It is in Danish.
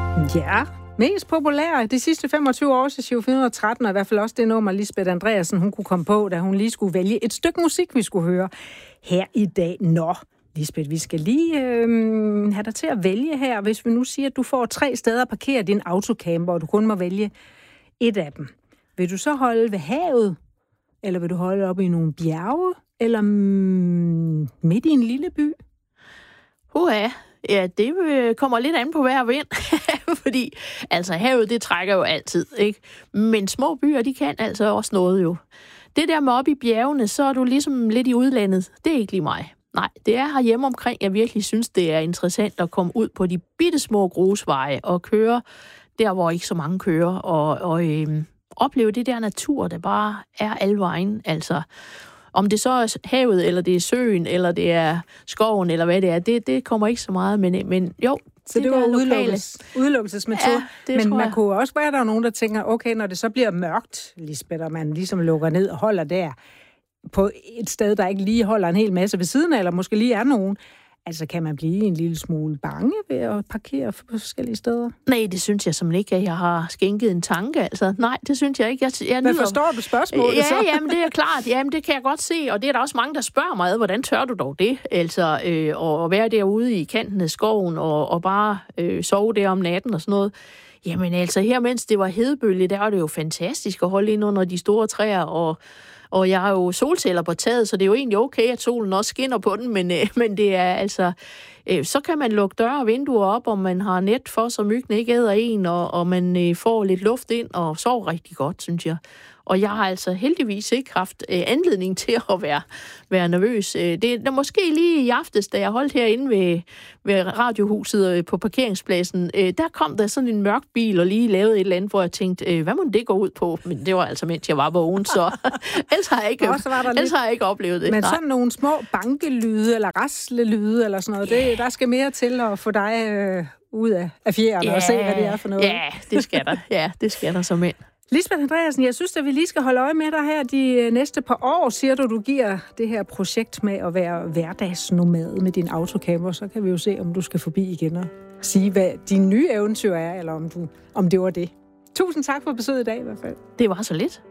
Ja, mest populær de sidste 25 år til Giro 413, og i hvert fald også det nummer, Lisbeth Andreasen hun kunne komme på, da hun lige skulle vælge et stykke musik, vi skulle høre her i dag. Nå, Lisbeth, vi skal lige have dig til at vælge her, hvis vi nu siger, at du får 3 steder at parkere din autocamper, og du kun må vælge et af dem. Vil du så holde ved havet, eller vil du holde op i nogle bjerge, eller midt i en lille by? Ja, det kommer lidt an på vejr og vind, fordi altså havet, det trækker jo altid, ikke? Men små byer, de kan altså også noget jo. Det der med op i bjergene, så er du ligesom lidt i udlandet. Det er ikke lige mig. Nej, det er herhjemme omkring, jeg virkelig synes, det er interessant at komme ud på de bittesmå grusveje og køre der, hvor ikke så mange kører, og opleve det der natur, der bare er alle vejen, altså. Om det så er havet, eller det er søen, eller det er skoven, eller hvad det er, det kommer ikke så meget, men jo. Så det var udelukkelsesmetode. Ja, men man kunne også være, der er nogen, der tænker, okay, når det så bliver mørkt, Lisbeth, og man ligesom lukker ned og holder der på et sted, der ikke lige holder en hel masse ved siden af, eller måske lige er nogen, altså kan man blive en lille smule bange ved at parkere på forskellige steder? Nej, det synes jeg simpelthen ikke, at jeg har skænket en tanke. Altså, nej, det synes jeg ikke. Men forstår du spørgsmålet så? Ja, jamen det er klart. Jamen det kan jeg godt se, og det er der også mange, der spørger mig, hvordan tør du dog det? Altså, at være derude i kanten af skoven og bare sove der om natten og sådan noget. Jamen altså, her mens det var hedebølge, der var det jo fantastisk at holde ind under de store træer, og jeg har jo solceller på taget, så det er jo egentlig okay, at solen også skinner på den, men det er altså... Så kan man lukke døre og vinduer op, og man har net for, så myggen ikke æder en, og man får lidt luft ind og sover rigtig godt, synes jeg. Og jeg har altså heldigvis ikke haft anledning til at være nervøs. Det er måske lige i aftes, da jeg holdt herinde ved radiohuset på parkeringspladsen, der kom der sådan en mørk bil og lige lavede et eller andet, hvor jeg tænkte, hvad må det gå ud på? Men det var altså, mens jeg var vågen, så ellers har jeg ikke oplevet det. Men sådan nogle små bankelyde eller raslelyde eller sådan noget, der skal mere til at få dig ud af fjerne og se, hvad det er for noget. Ja, det skal der. Ja, det skal der som end. Lisbeth Andreasen, jeg synes, at vi lige skal holde øje med dig her de næste par år. Siger du giver det her projekt med at være hverdagsnomad med din autocamper, så kan vi jo se, om du skal forbi igen og sige, hvad dine nye eventyr er, eller om det var det. Tusind tak for besøget i dag i hvert fald. Det var så lidt.